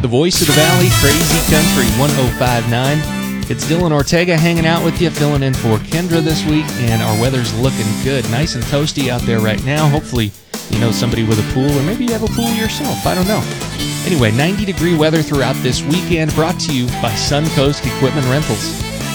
The voice of the valley, Crazy Country 1059. It's Dylan Ortega hanging out with you, filling in for Kendra this week, and our weather's looking good. Nice and toasty out there right now. Hopefully you know somebody with a pool, or maybe you have a pool yourself. I don't know. Anyway, 90-degree weather throughout this weekend, brought to you by Suncoast Equipment Rentals.